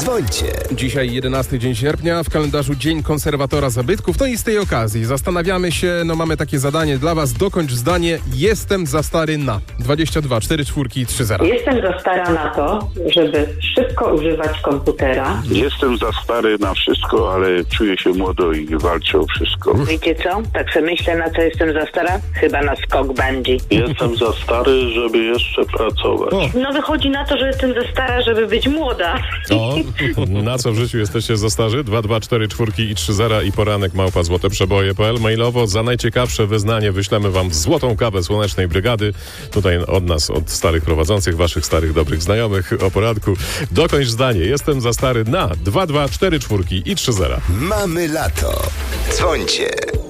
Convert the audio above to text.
Dzwońcie. Dzisiaj 11 dzień sierpnia, w kalendarzu Dzień Konserwatora Zabytków. No i z tej okazji zastanawiamy się, mamy takie zadanie dla Was. Dokończ zdanie: jestem za stary na 22 4 4 3 0. Jestem za stara na to, żeby szybko używać komputera. Jestem za stary na wszystko, ale czuję się młodo i walczę o wszystko. Wiecie co? Tak sobie myślę, na co jestem za stara? Chyba na skok bungee. Jestem za stary, żeby jeszcze pracować. No wychodzi na to, że jestem za stara, żeby być młoda. O, na co w życiu jesteście za starzy? 2, 4, 4 i 3 0 i poranek @złoteprzeboje.pl. Mailowo za najciekawsze wyznanie wyślemy Wam złotą kawę Słonecznej Brygady. Tutaj od nas, od starych prowadzących, Waszych starych, dobrych znajomych o poranku. Dokończ zdanie: jestem za stary na 2, 4 4 i 3 0. Mamy lato. Dzwońcie.